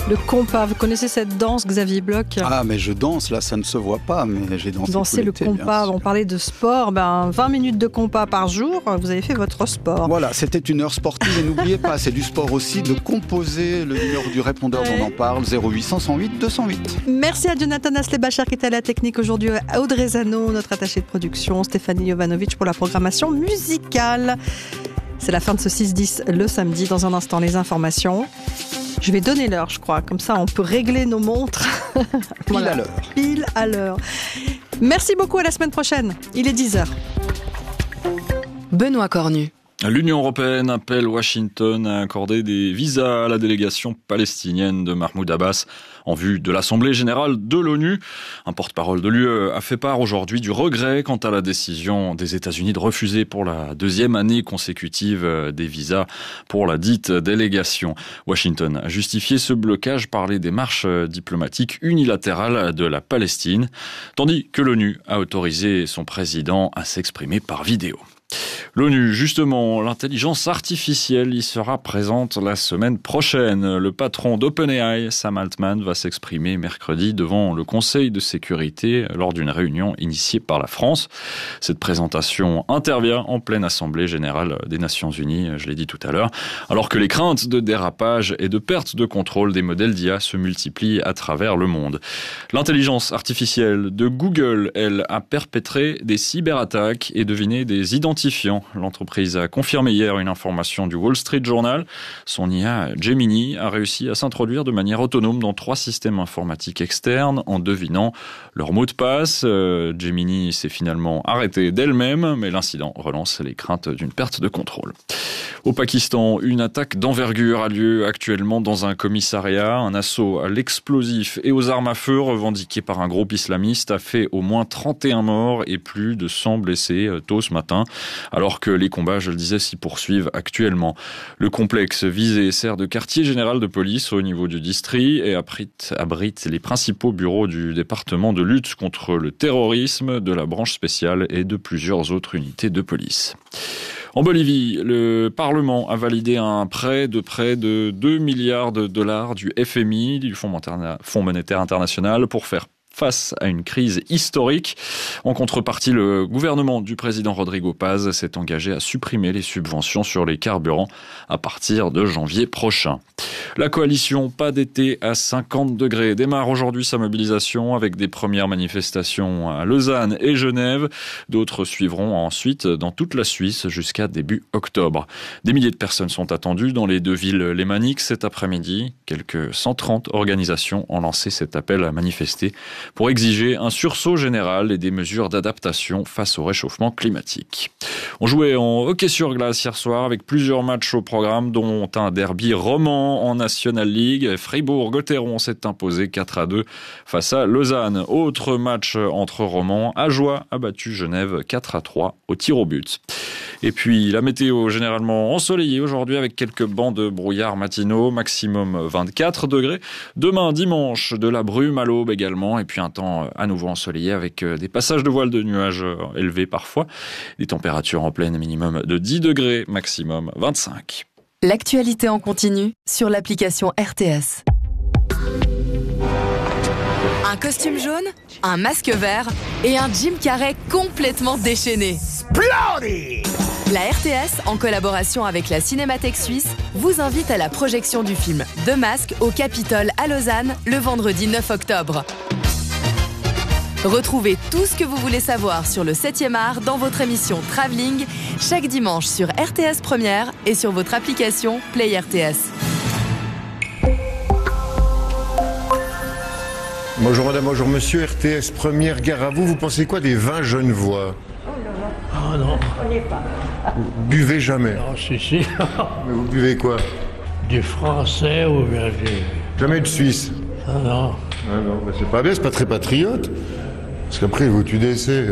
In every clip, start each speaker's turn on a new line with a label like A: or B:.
A: Le compas, vous connaissez cette danse, Xavier Bloch?
B: Ah, mais je danse, là, ça ne se voit pas, mais j'ai dansé
A: Danser le
B: l'été,
A: compas, on parlait de sport, 20 minutes de compas par jour, vous avez fait votre sport.
B: Voilà, c'était une heure sportive, et n'oubliez pas, c'est du sport aussi, de composer le numéro du répondeur dont on en parle, 0800 108 208.
A: Merci à Jonathan Aslebachar qui était à la technique aujourd'hui, à Audrey Zano, notre attachée de production, Stéphanie Jovanovic pour la programmation musicale. C'est la fin de ce 6-10 le samedi, dans un instant les informations. Je vais donner l'heure, je crois. Comme ça, on peut régler nos montres.
B: Pile à l'heure.
A: Pile à l'heure. Merci beaucoup, à la semaine prochaine. Il est 10h.
C: Benoît Cornu.
D: L'Union européenne appelle Washington à accorder des visas à la délégation palestinienne de Mahmoud Abbas en vue de l'Assemblée générale de l'ONU. Un porte-parole de l'UE a fait part aujourd'hui du regret quant à la décision des États-Unis de refuser pour la deuxième année consécutive des visas pour la dite délégation. Washington a justifié ce blocage par les démarches diplomatiques unilatérales de la Palestine, tandis que l'ONU a autorisé son président à s'exprimer par vidéo. L'ONU, justement, l'intelligence artificielle y sera présente la semaine prochaine. Le patron d'OpenAI, Sam Altman, va s'exprimer mercredi devant le Conseil de sécurité lors d'une réunion initiée par la France. Cette présentation intervient en pleine Assemblée générale des Nations Unies, je l'ai dit tout à l'heure, alors que les craintes de dérapage et de perte de contrôle des modèles d'IA se multiplient à travers le monde. L'intelligence artificielle de Google, elle, a perpétré des cyberattaques et deviné des identifiants. L'entreprise a confirmé hier une information du Wall Street Journal. Son IA Gemini a réussi à s'introduire de manière autonome dans 3 systèmes informatiques externes en devinant leur mot de passe. Gemini s'est finalement arrêtée d'elle-même, mais l'incident relance les craintes d'une perte de contrôle. Au Pakistan, une attaque d'envergure a lieu actuellement dans un commissariat. Un assaut à l'explosif et aux armes à feu revendiqué par un groupe islamiste a fait au moins 31 morts et plus de 100 blessés tôt ce matin, alors que les combats, je le disais, s'y poursuivent actuellement. Le complexe visé sert de quartier général de police au niveau du district et abrite les principaux bureaux du département de lutte contre le terrorisme, de la branche spéciale et de plusieurs autres unités de police. En Bolivie, le Parlement a validé un prêt de près de 2 milliards de dollars du FMI, du Fonds monétaire international, pour faire face à une crise historique. En contrepartie, le gouvernement du président Rodrigo Paz s'est engagé à supprimer les subventions sur les carburants à partir de janvier prochain. La coalition Pas d'été à 50 degrés démarre aujourd'hui sa mobilisation avec des premières manifestations à Lausanne et Genève. D'autres suivront ensuite dans toute la Suisse jusqu'à début octobre. Des milliers de personnes sont attendues dans les 2 villes lémaniques cet après-midi. Quelques 130 organisations ont lancé cet appel à manifester pour exiger un sursaut général et des mesures d'adaptation face au réchauffement climatique. On jouait en hockey sur glace hier soir avec plusieurs matchs au programme, dont un derby roman en National League. Fribourg-Gotteron s'est imposé 4-2 face à Lausanne. Autre match entre romans, Ajoie a battu Genève 4-3 au tir au but. Et puis la météo généralement ensoleillée aujourd'hui avec quelques bancs de brouillard matinaux, maximum 24 degrés. Demain dimanche, de la brume à l'aube également, et puis un temps à nouveau ensoleillé avec des passages de voiles de nuages élevés parfois. Des températures en pleine minimum de 10 degrés, maximum 25.
C: L'actualité en continu sur l'application RTS. Un costume jaune, un masque vert et un Jim Carrey complètement déchaîné. La RTS, en collaboration avec la Cinémathèque suisse, vous invite à la projection du film The Mask au Capitole à Lausanne le vendredi 9 octobre. Retrouvez tout ce que vous voulez savoir sur le 7e art dans votre émission Travelling chaque dimanche sur RTS Première et sur votre application Play RTS.
E: Bonjour madame, bonjour monsieur, RTS Première, gare à vous. Vous pensez quoi des vins Genevois?
F: Ah non. On n'est pas.
E: Vous buvez jamais?
F: Non, si.
E: Mais vous buvez quoi?
F: Du français ou bien du...
E: Jamais de Suisse?
F: Ah non.
E: Ah non, bah c'est pas bien, c'est pas très patriote. Parce qu'après, vous tuez d'essai.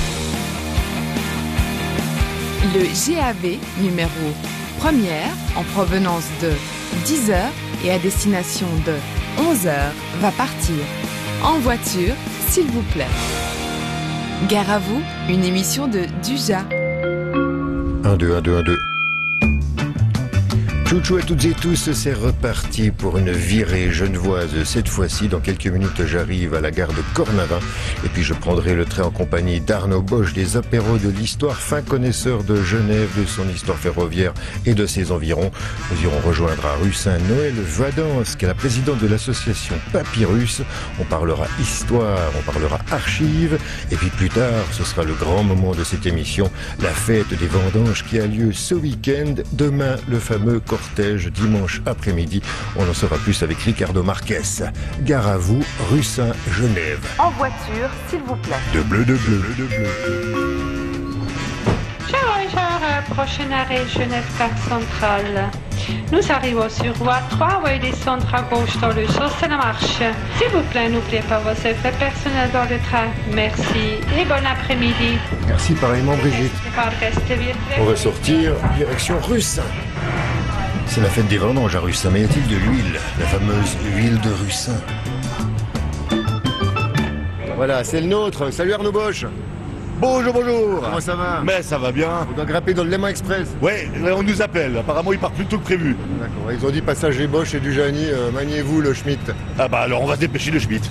G: Le GAV numéro première en provenance de 10h et à destination de 11h va partir. En voiture, s'il vous plaît. Gare à vous, une émission de Duja.
E: 1, 2, 1, 2, 1, 2. Chouchou à toutes et tous, c'est reparti pour une virée genevoise. Cette fois-ci, dans quelques minutes, j'arrive à la gare de Cornavin. Et puis je prendrai le train en compagnie d'Arnaud Bosch, des apéros de l'histoire, fin connaisseur de Genève, de son histoire ferroviaire et de ses environs. Nous irons rejoindre à Russin Noël Voidance, qui est la présidente de l'association Papyrus. On parlera histoire, on parlera archives. Et puis plus tard, ce sera le grand moment de cette émission, la fête des vendanges qui a lieu ce week-end. Demain, le fameux cortège dimanche après-midi. On en saura plus avec Ricardo Marquez. Gare à vous, Russin, Genève.
H: En voiture, s'il vous plaît.
E: De bleu, de bleu, de bleu.
I: Prochain arrêt Genève Gare Centrale. Nous arrivons sur voie 3, veuillez descendre à gauche dans le sens de la marche. S'il vous plaît, n'oubliez pas vos effets personnels dans le train. Merci et bon après-midi.
E: Merci pareillement Brigitte. On va sortir direction Russin. C'est la fête des vendanges à Russin, mais y a-t-il de l'huile? La fameuse huile de Russin. Voilà, c'est le nôtre. Salut Arnaud Bosch.
J: Bonjour, bonjour.
E: Comment ça va?
J: Mais ça va bien.
E: On doit grimper dans le Léman Express.
J: Ouais, on nous appelle. Apparemment, il part plus tôt que prévu.
E: D'accord, ils ont dit passager Bosch et Dujani, maniez-vous le Schmitt.
J: Ah bah alors, on va se dépêcher le Schmitt.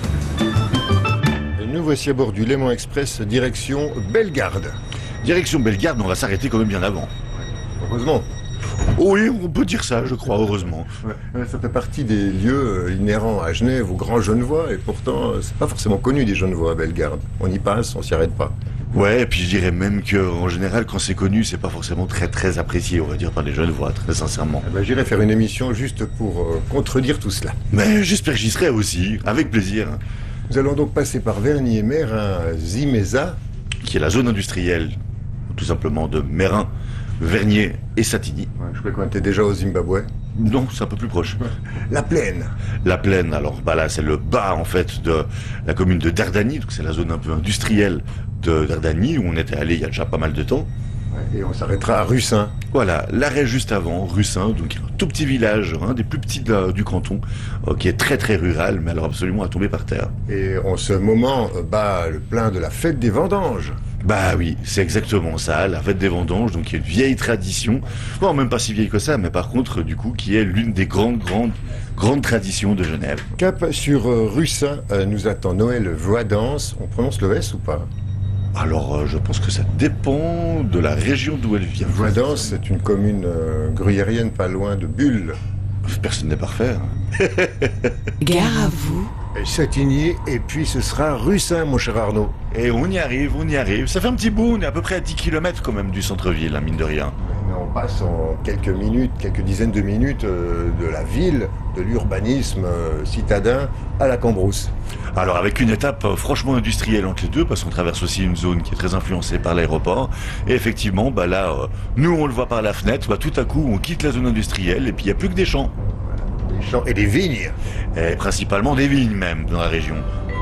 E: Et nous voici à bord du Léman Express, direction Bellegarde.
J: Direction Bellegarde, on va s'arrêter quand même bien avant.
E: Heureusement.
J: Oui, on peut dire ça, je crois, heureusement.
E: Ouais, ça fait partie des lieux inhérents à Genève, aux grands Genevois, et pourtant, c'est pas forcément connu des Genevois à Bellegarde. On y passe, on s'y arrête pas.
J: Ouais, et puis je dirais même qu'en général, quand c'est connu, c'est pas forcément très apprécié, on va dire, par les Genevois, très sincèrement.
E: Eh ben, j'irai faire une émission juste pour contredire tout cela.
J: Mais j'espère que j'y serai aussi, avec plaisir.
E: Nous allons donc passer par Vernier, Mérin, Zimeza,
J: qui est la zone industrielle, tout simplement, de Mérin, Vernier et Satigny.
E: Ouais, je crois qu'on était déjà au Zimbabwe.
J: Non, c'est un peu plus proche.
E: La Plaine.
J: La Plaine, alors bah là c'est le bas en fait de la commune de Dardani, donc c'est la zone un peu industrielle de Dardani où on était allé il y a déjà pas mal de temps.
E: Ouais, et on s'arrêtera à Russin.
J: Voilà, l'arrêt juste avant, Russin, donc un tout petit village, un des plus petits du canton, qui est très rural, mais alors absolument à tomber par terre.
E: Et en ce moment bat le plein de la fête des vendanges.
J: Bah oui, c'est exactement ça, la fête des vendanges, donc qui est une vieille tradition, bon même pas si vieille que ça, mais par contre du coup qui est l'une des grandes traditions de Genève.
E: Cap sur Russin, nous attend Noël Voidance. On prononce le S ou pas?
J: Alors je pense que ça dépend de la région d'où elle vient.
E: Voidance, c'est une commune gruyérienne pas loin de Bulle.
J: Personne n'est parfait. Hein.
C: Gare à vous.
E: Satigny, et puis ce sera Russin, mon cher Arnaud.
J: Et on y arrive. Ça fait un petit bout, on est à peu près à 10 km quand même du centre-ville, hein, mine de rien.
E: Mais on passe en quelques dizaines de minutes de la ville, de l'urbanisme citadin à la Cambrousse.
J: Alors avec une étape franchement industrielle entre les deux, parce qu'on traverse aussi une zone qui est très influencée par l'aéroport. Et effectivement, bah là, nous on le voit par la fenêtre, bah, tout à coup on quitte la zone industrielle et puis il n'y a plus que des champs.
E: Des champs et des vignes.
J: Et principalement des vignes même dans la région.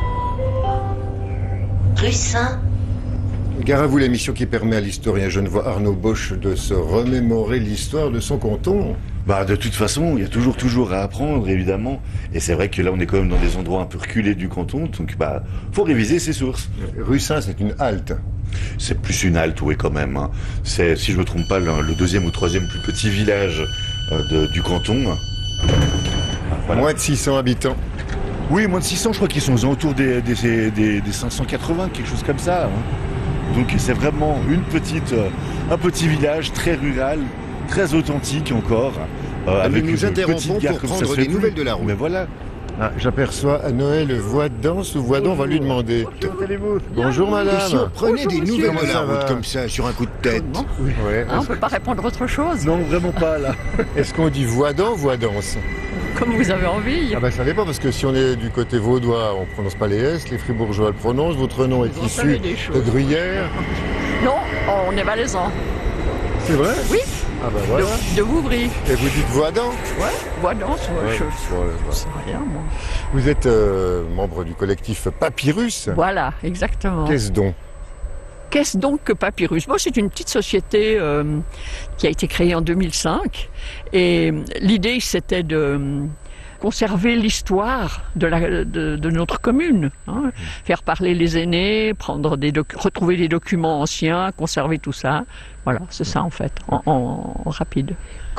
H: Russin.
E: Gare à vous, l'émission qui permet à l'historien genevois Arnaud Bosch de se remémorer l'histoire de son canton.
J: Bah de toute façon, il y a toujours à apprendre évidemment. Et c'est vrai que là on est quand même dans des endroits un peu reculés du canton, donc bah faut réviser ses sources.
E: Russin, c'est une halte.
J: C'est plus une halte, oui quand même. Hein. C'est, si je me trompe pas, le deuxième ou troisième plus petit village du canton.
E: Voilà. Moins de 600 habitants.
J: Oui, moins de 600, je crois qu'ils sont aux alentours des 580, quelque chose comme ça. Hein. Donc c'est vraiment un petit village très rural, très authentique encore.
E: Avec nous interrompons pour prendre des nouvelles de la route.
J: Mais voilà.
E: Ah, j'aperçois Noël Voidance ou Voidant, on va lui demander. Bonjour madame.
K: Et si on prenait des nouvelles de la
E: va
K: route comme ça, sur un coup de tête?
E: Oui, ouais.
L: On ne peut pas répondre autre chose.
J: Non, vraiment pas là.
E: Est-ce qu'on dit Voidant ou Voidance?
L: Comme vous avez envie.
E: Ah bah ça dépend, parce que si on est du côté vaudois, on prononce pas les S, les fribourgeois le prononcent, votre nom est issu de Gruyère.
L: Non, on est valaisan.
E: C'est vrai?
L: Oui.
E: Ah bah voilà.
L: De Vouvry.
E: Et vous dites Voidant?
L: Ouais, Voidant, je sais rien moi.
E: Vous êtes membre du collectif Papyrus?
L: Voilà, exactement.
E: Qu'est-ce donc?
L: Qu'est-ce donc que Papyrus? Bon, c'est une petite société qui a été créée en 2005 et l'idée c'était de conserver l'histoire de notre commune, hein. Faire parler les aînés, retrouver des documents anciens, conserver tout ça. Voilà, c'est ça en fait, en rapide.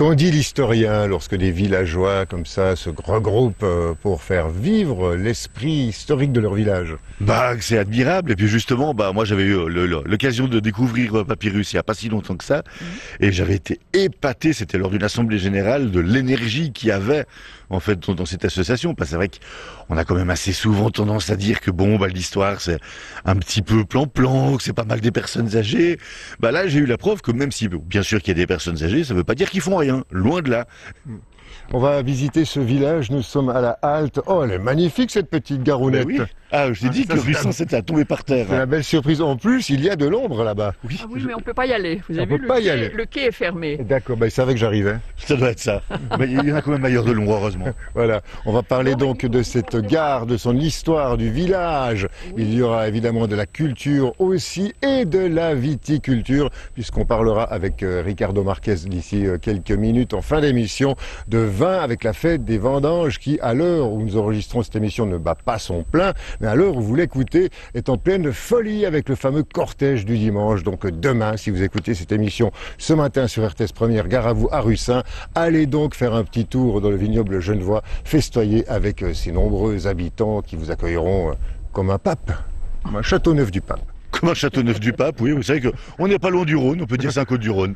E: Qu'en dit l'historien lorsque des villageois comme ça se regroupent pour faire vivre l'esprit historique de leur village?
J: C'est admirable. Et puis justement, moi j'avais eu l'occasion de découvrir Papyrus il n'y a pas si longtemps que ça. Et j'avais été épaté, c'était lors d'une assemblée générale, de l'énergie qu'il y avait en fait dans cette association. Parce que c'est vrai qu'on a quand même assez souvent tendance à dire que l'histoire c'est un petit peu plan-plan, que c'est pas mal des personnes âgées. Là j'ai eu la preuve que même si bien sûr qu'il y a des personnes âgées, ça veut pas dire qu'ils font rien, loin de là.
E: On va visiter ce village, nous sommes à la halte. Oh, elle est magnifique cette petite garounette.
J: Oui. Je t'ai dit que Russin c'était à tomber par terre.
E: C'est la belle surprise. En plus, il y a de l'ombre là-bas.
L: Oui, mais on peut pas y aller. Vous avez vu, le quai est fermé.
E: D'accord, il savait que j'arrivais.
J: Ça doit être ça. Il y en a quand même ailleurs de long, heureusement.
E: Voilà, on va parler donc de cette gare, de son histoire, du village. Il y aura évidemment de la culture aussi et de la viticulture, puisqu'on parlera avec Ricardo Marquez d'ici quelques minutes en fin d'émission de vin avec la fête des vendanges qui, à l'heure où nous enregistrons cette émission, ne bat pas son plein. Mais à l'heure où vous l'écoutez, est en pleine folie avec le fameux cortège du dimanche. Donc demain, si vous écoutez cette émission ce matin sur RTS Première, gare à vous à Russin, allez donc faire un petit tour dans le vignoble genevois, festoyer avec ces nombreux habitants qui vous accueilleront comme un pape, comme un Châteauneuf du Pape.
J: Comme un Châteauneuf du Pape, oui, vous savez qu'on n'est pas loin du Rhône, on peut dire Saint-Côte-du-Rhône.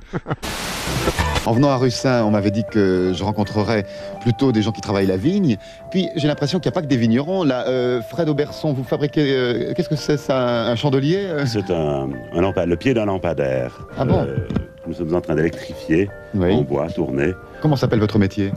B: En venant à Russin, on m'avait dit que je rencontrerais plutôt des gens qui travaillent la vigne. Puis j'ai l'impression qu'il n'y a pas que des vignerons. Là, Fred Auberson, vous fabriquez... qu'est-ce que c'est ça, un chandelier?
M: C'est le pied d'un lampadaire.
B: Ah bon?
M: Nous sommes en train d'électrifier, en bois, tourner.
B: Comment s'appelle votre métier?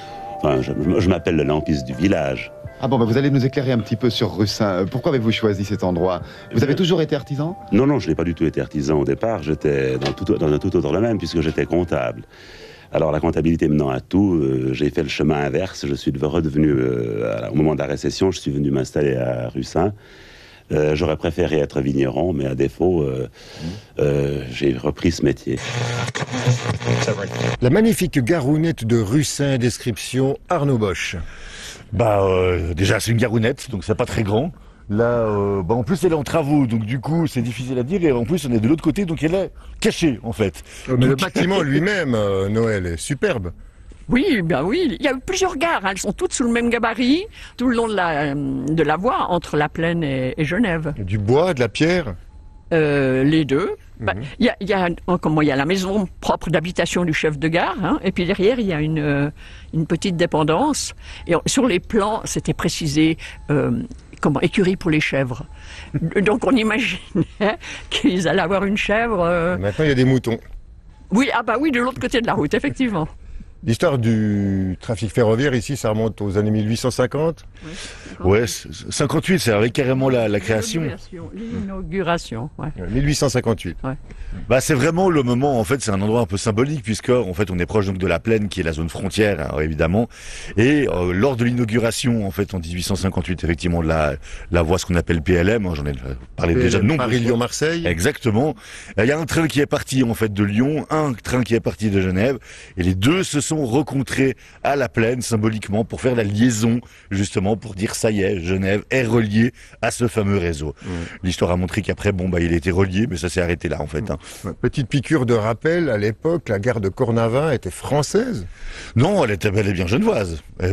M: Je m'appelle le lampiste du village.
B: Ah bon, vous allez nous éclairer un petit peu sur Russin. Pourquoi avez-vous choisi cet endroit? Vous avez toujours été artisan?
M: Non, je n'ai pas du tout été artisan au départ. J'étais dans un tout autre domaine puisque j'étais comptable. Alors la comptabilité menant à tout, j'ai fait le chemin inverse. Je suis redevenu, au moment de la récession, je suis venu m'installer à Russin. J'aurais préféré être vigneron, mais à défaut, j'ai repris ce métier.
E: La magnifique garounette de Russin, description Arnaud Bosch.
J: Déjà c'est une garounette, donc c'est pas très grand. Là, en plus elle est en travaux, donc du coup c'est difficile à dire, et en plus on est de l'autre côté, donc elle est cachée en fait.
E: Mais le bâtiment lui-même, Noël, est superbe.
L: Oui, il y a eu plusieurs gares, elles sont toutes sous le même gabarit, tout le long de la voie, entre La Plaine et Genève.
E: Du bois, de la pierre?
L: Les deux. Il y a la maison propre d'habitation du chef de gare, et puis derrière il y a une petite dépendance. Et sur les plans, c'était précisé écurie pour les chèvres. Donc on imaginait qu'ils allaient avoir une chèvre.
E: Maintenant il y a des moutons.
L: Oui, de l'autre côté de la route, effectivement.
E: L'histoire du trafic ferroviaire ici, ça remonte aux années 1850.
J: Ouais, 58, c'est avec carrément la création.
L: L'inauguration,
E: 1858.
L: Ouais.
J: C'est vraiment le moment, en fait, c'est un endroit un peu symbolique, puisque, en fait, on est proche donc de la Plaine, qui est la zone frontière, évidemment. Et lors de l'inauguration, en fait, en 1858, effectivement, de la voie, ce qu'on appelle PLM, j'en ai parlé déjà de nombreuses fois.
E: Paris-Lyon-Marseille.
J: Exactement. Il y a un train qui est parti, en fait, de Lyon, un train qui est parti de Genève, et les deux se sont rencontrés à la Plaine, symboliquement, pour faire la liaison, justement, pour dire ça y est, Genève est reliée à ce fameux réseau. L'histoire a montré qu'après, il a été relié, mais ça s'est arrêté là, en fait.
E: Petite piqûre de rappel, à l'époque, la gare de Cornavin était française?
J: Non, elle était bel et bien genevoise. Elle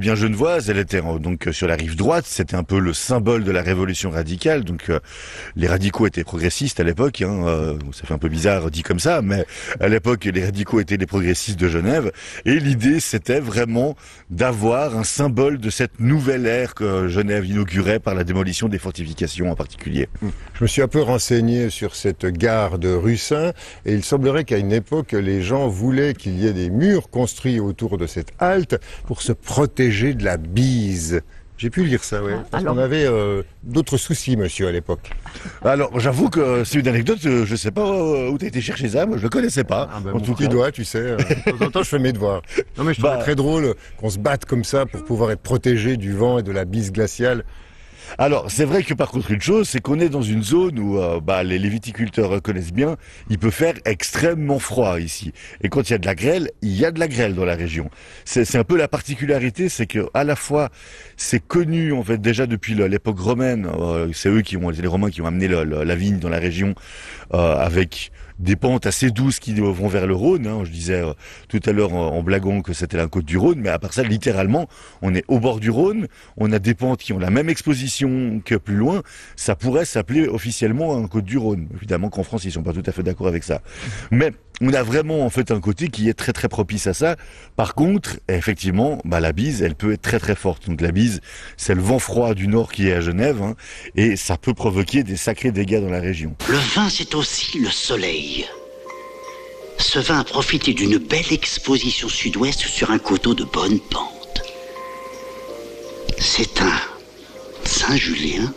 J: était donc sur la rive droite, c'était un peu le symbole de la révolution radicale, donc les radicaux étaient progressistes à l'époque, ça fait un peu bizarre dit comme ça, mais à l'époque, les radicaux étaient les progressistes de Genève, et l'idée, c'était vraiment d'avoir un symbole de cette nouvelle ère que Genève inaugurait par la démolition des fortifications en particulier.
E: Je me suis un peu renseigné sur cette gare de Russin, et il semblerait qu'à une époque, les gens voulaient qu'il y ait des murs construits autour de cette halte pour se protéger de la bise. J'ai pu lire ça, oui. Parce qu'on avait d'autres soucis, monsieur, à l'époque.
J: Alors, j'avoue que c'est une anecdote, je sais pas où t'as été chercher ça, moi je le connaissais pas.
E: En tout cas, doigt, tu sais, de temps en temps je fais mes devoirs. Non mais je trouve très drôle qu'on se batte comme ça pour pouvoir être protégé du vent et de la bise glaciale.
J: Alors, c'est vrai que par contre, une chose, c'est qu'on est dans une zone où les viticulteurs connaissent bien, il peut faire extrêmement froid ici. Et quand il y a de la grêle, il y a de la grêle dans la région. C'est un peu la particularité, c'est que à la fois, c'est connu en fait déjà depuis l'époque romaine. C'est les Romains qui ont amené la vigne dans la région avec des pentes assez douces qui vont vers le Rhône. Hein. Je disais tout à l'heure en blaguant que c'était la côte du Rhône, mais à part ça, littéralement, on est au bord du Rhône. On a des pentes qui ont la même exposition que plus loin. Ça pourrait s'appeler officiellement un côte du Rhône. Évidemment qu'en France, ils sont pas tout à fait d'accord avec ça. Mais on a vraiment en fait un côté qui est très très propice à ça. Par contre, effectivement, la bise, elle peut être très très forte. Donc la bise, c'est le vent froid du nord qui est à Genève, hein, et ça peut provoquer des sacrés dégâts dans la région.
N: Le vin, c'est aussi le soleil. Ce vin a profité d'une belle exposition sud-ouest sur un coteau de bonne pente. C'est un Saint-Julien,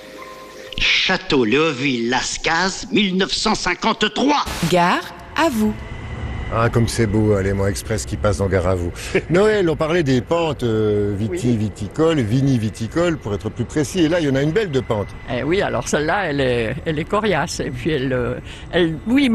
N: Château Léoville-Lascaz, 1953.
G: Gare à vous.
E: Ah, comme c'est beau, Léman Express qui passe dans Gare à vous. Noël, on parlait des pentes viticoles, vini-viticoles, pour être plus précis. Et là, il y en a une belle de pente.
L: Eh oui, alors celle-là, elle est coriace. Et puis elle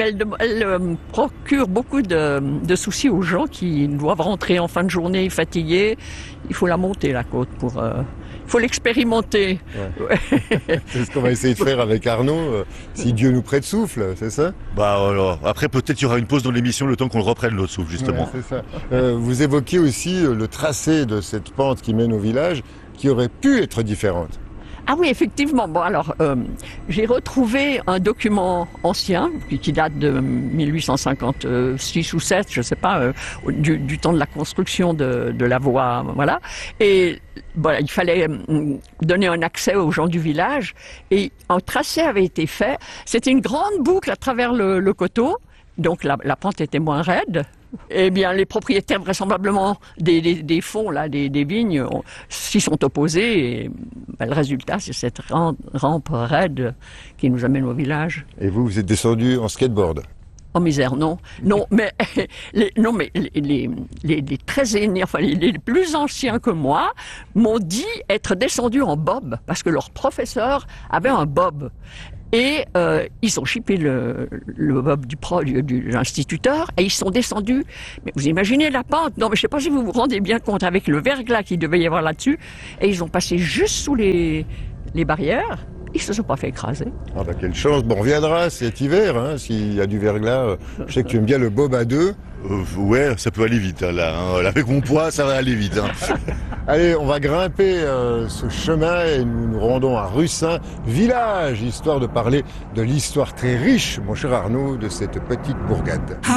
L: procure beaucoup de soucis aux gens qui doivent rentrer en fin de journée fatigués. Il faut la monter, la côte, il faut l'expérimenter.
E: Ouais. C'est ce qu'on va essayer de faire avec Arnaud, si Dieu nous prête souffle, c'est ça?
J: Alors, après, peut-être il y aura une pause dans l'émission, le temps qu'on le reprenne, l'autre souffle, justement.
E: Ouais, c'est ça. Vous évoquiez aussi le tracé de cette pente qui mène au village, qui aurait pu être différente.
L: Ah oui, effectivement. Bon, alors, j'ai retrouvé un document ancien qui date de 1856 ou 7, je sais pas, du temps de la construction de la voie, voilà. Et voilà, il fallait donner un accès aux gens du village. Et un tracé avait été fait. C'était une grande boucle à travers le coteau. Donc la pente était moins raide. Eh bien, les propriétaires vraisemblablement des fonds, là, des vignes, s'y sont opposés. Et le résultat, c'est cette rampe raide qui nous amène au village.
E: Et vous êtes descendu en skateboard?
L: Oh misère, non. Non, mais les très aînés, enfin les plus anciens que moi, m'ont dit être descendus en bob, parce que leur professeur avait un bob. Et ils ont chippé le bob de l'instituteur et ils sont descendus. Mais vous imaginez la pente? Non, mais je sais pas si vous vous rendez bien compte avec le verglas qu'il devait y avoir là-dessus. Et ils ont passé juste sous les barrières. Ils se sont pas fait écraser.
E: Ah quelle chance. Bon, on reviendra cet hiver, hein, s'il y a du verglas. Je sais que tu aimes bien le bob à deux.
J: Ouais, ça peut aller vite, là. Hein. Avec mon poids, ça va aller vite. Hein.
E: Allez, on va grimper ce chemin et nous nous rendons à Russin, village, histoire de parler de l'histoire très riche, mon cher Arnaud, de cette petite bourgade.